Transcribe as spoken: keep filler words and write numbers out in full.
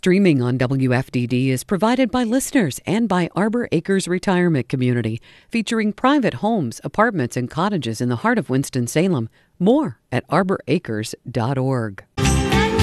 Streaming on W F D D is provided by listeners and by Arbor Acres Retirement Community, featuring private homes, apartments, and cottages in the heart of Winston-Salem. More at arbor acres dot org.